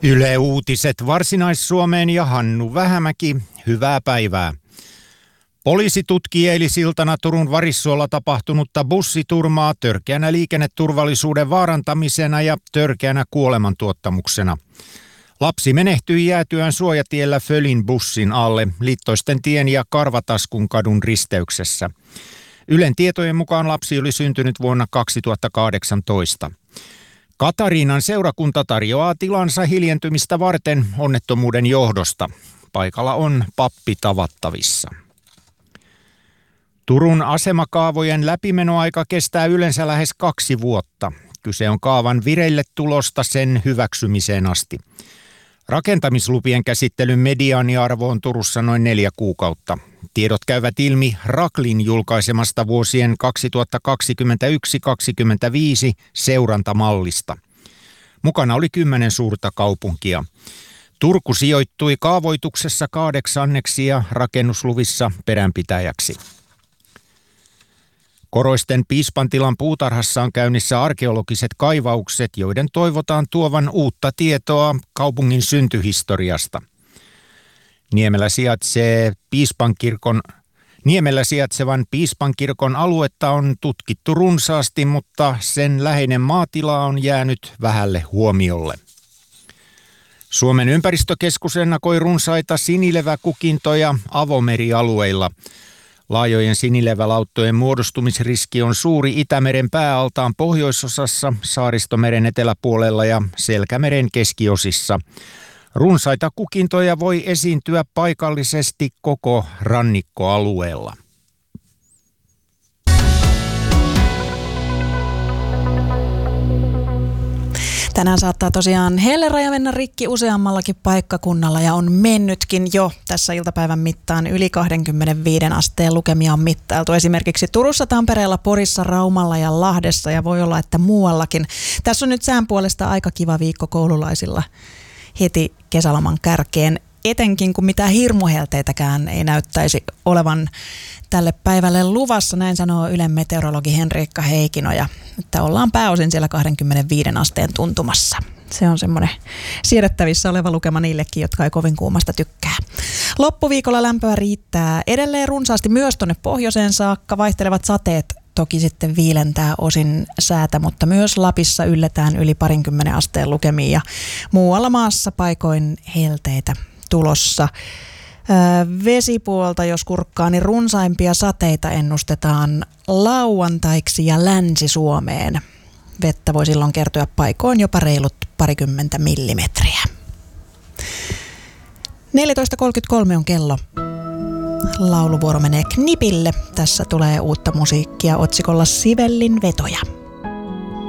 Yle Uutiset Varsinais-Suomeen ja Hannu Vähämäki, hyvää päivää. Poliisi tutkii eilisiltana Turun Varissuolla tapahtunutta bussiturmaa törkeänä liikenneturvallisuuden vaarantamisena ja törkeänä kuolemantuottamuksena. Lapsi menehtyi jäätyään suojatiellä Fölin bussin alle Liittoisten tien ja Karvataskun kadun risteyksessä. Ylen tietojen mukaan lapsi oli syntynyt vuonna 2018. Katariinan seurakunta tarjoaa tilansa hiljentymistä varten onnettomuuden johdosta. Paikalla on pappi tavattavissa. Turun asemakaavojen läpimenoaika kestää yleensä lähes 2 vuotta. Kyse on kaavan vireille tulosta sen hyväksymiseen asti. Rakentamislupien käsittelyn mediaaniarvo on Turussa noin 4 kuukautta. Tiedot käyvät ilmi Raklin julkaisemasta vuosien 2021-2025 seurantamallista. Mukana oli 10 suurta kaupunkia. Turku sijoittui kaavoituksessa 8. ja rakennusluvissa peränpitäjäksi. Koroisten Piispantilan puutarhassa on käynnissä arkeologiset kaivaukset, joiden toivotaan tuovan uutta tietoa kaupungin syntyhistoriasta. Niemellä sijaitsevan Piispankirkon aluetta on tutkittu runsaasti, mutta sen läheinen maatila on jäänyt vähälle huomiolle. Suomen ympäristökeskus ennakoi runsaita sinileväkukintoja avomerialueilla. Laajojen sinilevälauttojen muodostumisriski on suuri Itämeren pääaltaan pohjoisosassa, Saaristomeren eteläpuolella ja Selkämeren keskiosissa. Runsaita kukintoja voi esiintyä paikallisesti koko rannikkoalueella. Tänään saattaa tosiaan helleraja mennä rikki useammallakin paikkakunnalla ja on mennytkin jo tässä iltapäivän mittaan. Yli 25 asteen lukemia on mittailtu esimerkiksi Turussa, Tampereella, Porissa, Raumalla ja Lahdessa ja voi olla, että muuallakin. Tässä on nyt sään puolesta aika kiva viikko koululaisilla heti kesäloman kärkeen, etenkin kun mitään hirmuhelteitäkään ei näyttäisi olevan tälle päivälle luvassa, näin sanoo Ylen meteorologi Henriikka Heikkinoja, että ollaan pääosin siellä 25 asteen tuntumassa. Se on semmoinen siedettävissä oleva lukema niillekin, jotka ei kovin kuumasta tykkää. Loppuviikolla lämpöä riittää edelleen runsaasti myös tuonne pohjoiseen saakka. Vaihtelevat sateet toki sitten viilentää osin säätä, mutta myös Lapissa ylletään yli 20 asteen lukemiin ja muualla maassa paikoin helteitä tulossa. Vesipuolta, jos kurkkaa, niin runsaimpia sateita ennustetaan lauantaiksi ja Länsi-Suomeen. Vettä voi silloin kertyä paikoin jopa reilut 20 millimetriä. 14.33 on kello. Lauluvuoro menee knipille. Tässä tulee uutta musiikkia otsikolla Sibellin vetoja.